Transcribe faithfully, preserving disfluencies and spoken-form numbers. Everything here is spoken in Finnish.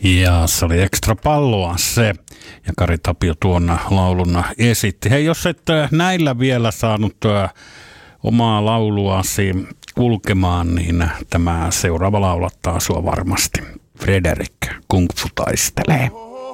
Ja se oli Ekstra palloa se. Ja Kari Tapio tuon laulun esitti. Hei, jos et näillä vielä saanut omaa lauluasi kulkemaan, niin tämä seuraava laulattaa sua varmasti. Fredrik, Kung Fu taistelee.